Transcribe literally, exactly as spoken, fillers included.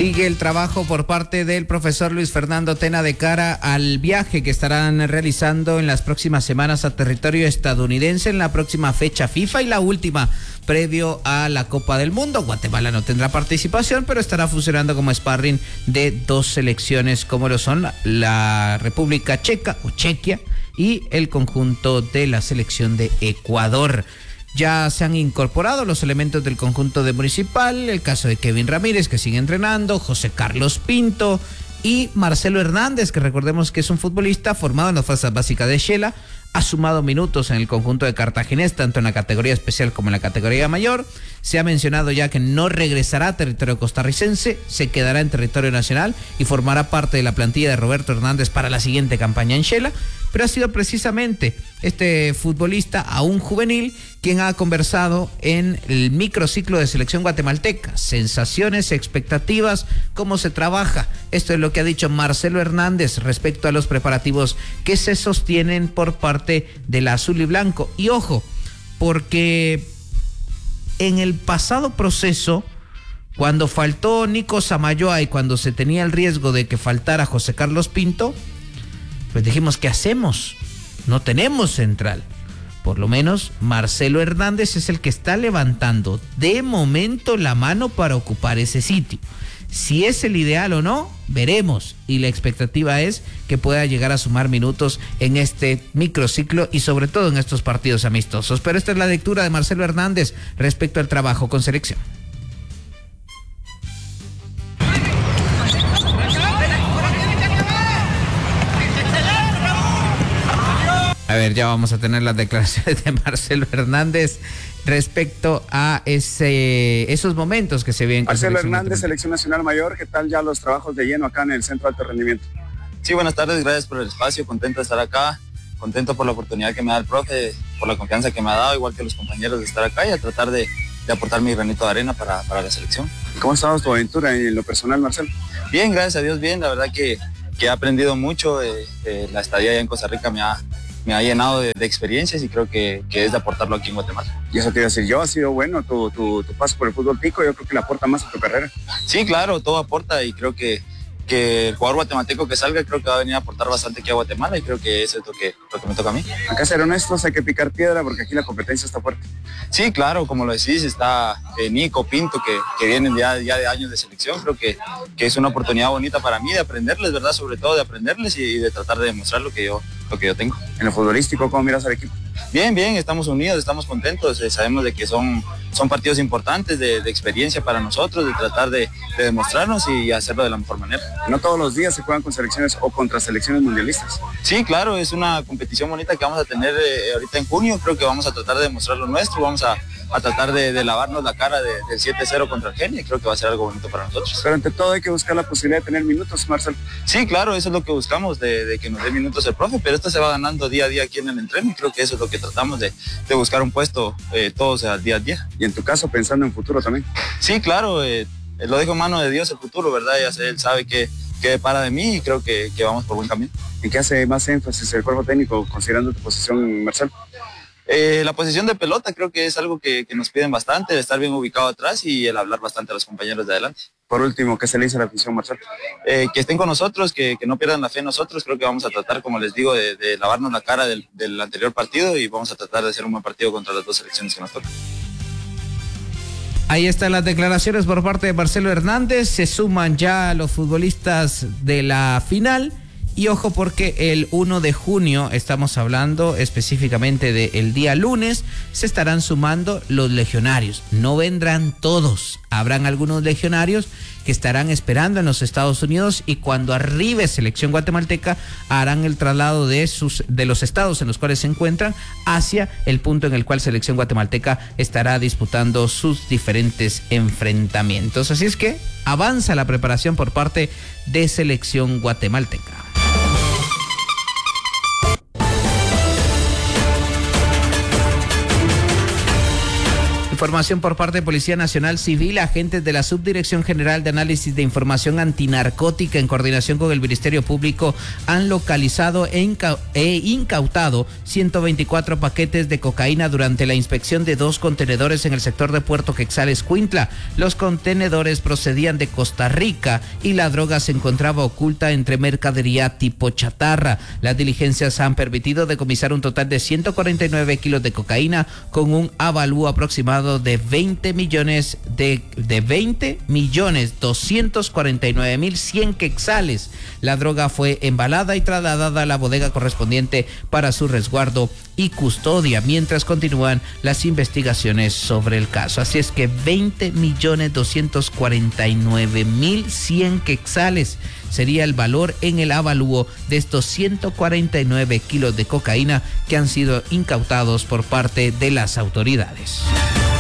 Sigue el trabajo por parte del profesor Luis Fernando Tena de cara al viaje que estarán realizando en las próximas semanas a territorio estadounidense en la próxima fecha FIFA y la última previo a la Copa del Mundo. Guatemala no tendrá participación, pero estará funcionando como sparring de dos selecciones como lo son la República Checa o Chequia y el conjunto de la selección de Ecuador. Ya se han incorporado los elementos del conjunto de Municipal, el caso de Kevin Ramírez, que sigue entrenando, José Carlos Pinto y Marcelo Hernández, que recordemos que es un futbolista formado en las fuerzas básicas de Shela, ha sumado minutos en el conjunto de Cartaginés, tanto en la categoría especial como en la categoría mayor. Se ha mencionado ya que no regresará a territorio costarricense, se quedará en territorio nacional y formará parte de la plantilla de Roberto Hernández para la siguiente campaña en Shela, pero ha sido precisamente este futbolista aún juvenil quien ha conversado en el microciclo de selección guatemalteca. Sensaciones, expectativas, cómo se trabaja. Esto es lo que ha dicho Marcelo Hernández respecto a los preparativos que se sostienen por parte del azul y blanco. Y ojo, porque en el pasado proceso, cuando faltó Nico Samayoa y cuando se tenía el riesgo de que faltara José Carlos Pinto, pues dijimos, ¿qué hacemos? No tenemos central. Por lo menos Marcelo Hernández es el que está levantando de momento la mano para ocupar ese sitio. Si es el ideal o no, veremos. Y la expectativa es que pueda llegar a sumar minutos en este microciclo y sobre todo en estos partidos amistosos. Pero esta es la lectura de Marcelo Hernández respecto al trabajo con selección. A ver, ya vamos a tener las declaraciones de Marcelo Hernández respecto a ese, esos momentos que se vienen. Marcelo Hernández, Selección Nacional Mayor, ¿qué tal ya los trabajos de lleno acá en el Centro de Alto Rendimiento? Sí, buenas tardes, gracias por el espacio, contento de estar acá, contento por la oportunidad que me da el profe, por la confianza que me ha dado, igual que los compañeros, de estar acá y a tratar de, de aportar mi granito de arena para, para la selección. ¿Cómo ha estado tu aventura en lo personal, Marcelo? Bien, gracias a Dios, bien, la verdad que, que he aprendido mucho, eh, eh, la estadía allá en Costa Rica me ha... me ha llenado de, de experiencias y creo que, que es de aportarlo aquí en Guatemala. Y eso te iba a decir yo, ha sido bueno tu, tu, tu paso por el fútbol tico, yo creo que le aporta más a tu carrera. Sí, claro, todo aporta y creo que, que el jugador guatemalteco que salga creo que va a venir a aportar bastante aquí a Guatemala y creo que eso es lo que, lo que me toca a mí. Acá ser honestos, hay que picar piedra porque aquí la competencia está fuerte. Sí, claro, como lo decís, está eh, Nico, Pinto, que, que vienen ya, ya de años de selección, creo que, que es una oportunidad bonita para mí de aprenderles, ¿verdad? Sobre todo de aprenderles y, y de tratar de demostrar lo que yo, lo que yo tengo. En lo futbolístico, ¿cómo miras al equipo? Bien, bien, estamos unidos, estamos contentos, eh, sabemos de que son, son partidos importantes de, de experiencia para nosotros, de tratar de, de demostrarnos y hacerlo de la mejor manera. No todos los días se juegan con selecciones o contra selecciones mundialistas. Sí, claro, es una competición bonita que vamos a tener eh, ahorita en junio, creo que vamos a tratar de demostrar lo nuestro, vamos a, a tratar de, de lavarnos la cara de, del siete cero contra Argelia y creo que va a ser algo bonito para nosotros. Pero ante todo hay que buscar la posibilidad de tener minutos, Marcelo. Sí, claro, eso es lo que buscamos, de, de que nos dé minutos el profe, pero esto se va ganando día a día aquí en el entreno y creo que eso es lo que tratamos de, de buscar un puesto eh, todos al día a día. Y en tu caso pensando en futuro también. Sí, claro, eh, lo dejo en mano de Dios el futuro, ¿verdad? Ya sé, él sabe que, que depara de mí y creo que, que vamos por buen camino. ¿En qué hace más énfasis el cuerpo técnico considerando tu posición, Marcelo? Eh, la posición de pelota creo que es algo que, que nos piden bastante, el estar bien ubicado atrás y el hablar bastante a los compañeros de adelante. Por último, ¿qué se le dice a la afición, Marcelo? Eh, que estén con nosotros, que, que no pierdan la fe en nosotros, creo que vamos a tratar, como les digo, de, de lavarnos la cara del, del anterior partido y vamos a tratar de hacer un buen partido contra las dos selecciones que nos tocan. Ahí están las declaraciones por parte de Marcelo Hernández, se suman ya los futbolistas de la final. Y ojo porque el primero de junio, estamos hablando específicamente del día lunes, se estarán sumando los legionarios. No vendrán todos, habrán algunos legionarios que estarán esperando en los Estados Unidos y cuando arribe selección guatemalteca harán el traslado de, sus, de los estados en los cuales se encuentran hacia el punto en el cual selección guatemalteca estará disputando sus diferentes enfrentamientos. Así es que avanza la preparación por parte de selección guatemalteca. El Información por parte de Policía Nacional Civil. Agentes de la Subdirección General de Análisis de Información Antinarcótica, en coordinación con el Ministerio Público, han localizado e, inca e incautado ciento veinticuatro paquetes de cocaína durante la inspección de dos contenedores en el sector de Puerto Quexales, Cuintla. Los contenedores procedían de Costa Rica y la droga se encontraba oculta entre mercadería tipo chatarra. Las diligencias han permitido decomisar un total de ciento cuarenta y nueve kilos de cocaína con un avalúo aproximado de veinte millones de, de veinte millones doscientos cuarenta y nueve mil cien quetzales. La droga fue embalada y trasladada a la bodega correspondiente para su resguardo y custodia, mientras continúan las investigaciones sobre el caso. Así es que veinte millones doscientos cuarenta y nueve mil cien quetzales sería el valor en el avalúo de estos ciento cuarenta y nueve kilos de cocaína que han sido incautados por parte de las autoridades.